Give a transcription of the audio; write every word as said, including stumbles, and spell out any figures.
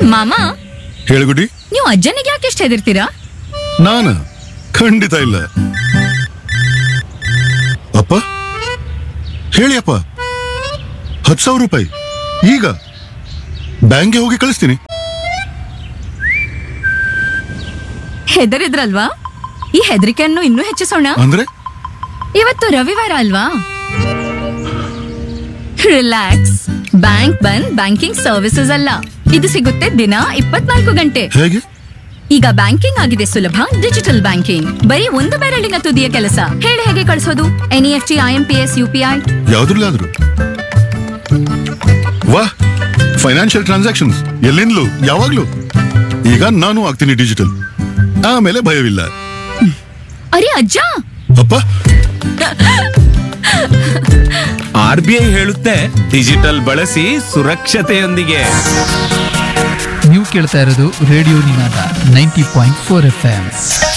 ಮಾಮ, ಹೇಳುಗುಡಿ. ನೀವು ಅಜ್ಜನಿಗೆ ಯಾಕೆ ಎಷ್ಟು ಹೆದರ್ತೀರಾ? ನಾನ ಖಂಡಿತ ಇಲ್ಲ. ಅಪ್ಪ ಹೇಳಿ ಅಪ್ಪ, ಹತ್ತು ಸಾವಿರ ರೂಪಾಯಿ ಈಗ ಬ್ಯಾಂಕ್ಗೆ ಹೋಗಿ ಕಳಿಸ್ತೀನಿ. ಹೆದರಿದ್ರಲ್ವಾ? ಈ ಹೆದರಿಕೆಯನ್ನು ಇನ್ನೂ ಹೆಚ್ಚಿಸೋಣ. ಅಂದ್ರೆ ಇವತ್ತು ರವಿವಾರ ಅಲ್ವಾ? ರಿಲ್ಯಾಕ್ಸ್. ಬ್ಯಾಂಕ್ ಬಂದ್ ಬ್ಯಾಂಕಿಂಗ್ ಸರ್ವಿಸಸ್ ಅಲ್ಲ, ಇದು ಸಿಗುತ್ತೆ ದಿನ ಇಪ್ಪತ್ನಾಲ್ಕು ಗಂಟೆ. ಹೇಗೆ? ಈಗ ಬ್ಯಾಂಕಿಂಗ್ ಆಗಿದೆ ಸುಲಭ. ಡಿಜಿಟಲ್ ಬ್ಯಾಂಕಿಂಗ್ ಬರೀ ಒಂದು ಬೆರಳಿನ ತುದಿಯ ಕೆಲಸ. ಹೇಳಿ ಹೇಗೆ ಕಳಿಸೋದು? N E F T, I M P S, U P I ಯಾವ್ದ್ರಲ್ಲಾದ್ರು. ವಾಹ್, ಫೈನಾನ್ಷಿಯಲ್ ಟ್ರಾನ್ಸಾಕ್ಷನ್ಸ್ ಎಲ್ಲಿಂದಲೂ ಯಾವಾಗ್ಲೂ. ಈಗ ನಾನು ಆಗ್ತೀನಿ ಡಿಜಿಟಲ್, ಆಮೇಲೆ ಭಯವಿಲ್ಲ. ಅರೆ ಅಜ್ಜ, ಅಪ್ಪ, ಆರ್ ಬಿ ಐ ಹೇಳುತ್ತೆ ಡಿಜಿಟಲ್ ಬಳಸಿ ಸುರಕ್ಷತೆಯೊಂದಿಗೆ. ನೀವು ಕೇಳ್ತಾ ಇರೋದು ರೇಡಿಯೋ ನಿನಾದ ninety point four F M.